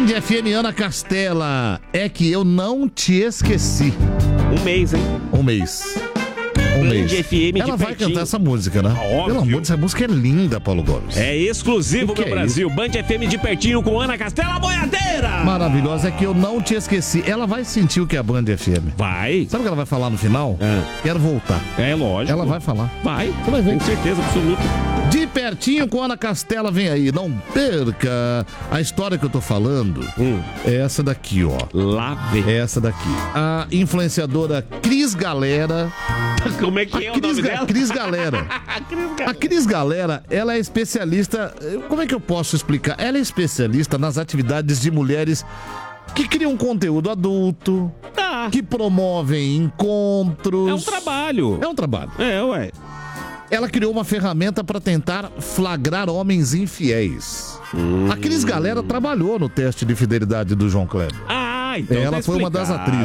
Band FM, Ana Castela, é que eu não te esqueci. Um mês, hein? Um mês. Band FM Ela vai cantar essa música, né? Óbvio. Pelo amor de Deus, essa música é linda, Paulo Gomes. É exclusivo do Brasil. Isso? Band FM de pertinho com Ana Castela Boiadeira. Maravilhosa, é que eu não te esqueci. Ela vai sentir o que é a Band FM. Vai. Sabe o que ela vai falar no final? Quero voltar. É lógico. Ela vai falar. Vai. Você vai ver. Tenho certeza absoluta. De pertinho com Ana Castela, vem aí. Não perca. A história que eu tô falando é essa daqui, ó. Lá vem. É essa daqui. A influenciadora Cris Galera. Como é que é o nome dela? Cris Galera. A Cris Galera, ela é especialista... Como é que eu posso explicar? Ela é especialista nas atividades de mulheres que criam conteúdo adulto, que promovem encontros. É um trabalho. É um trabalho. É, ué. Ela criou uma ferramenta para tentar flagrar homens infiéis. A Cris Galera trabalhou no teste de fidelidade do João Kleber. Ah, então ela tá foi uma das explicado. atrizes.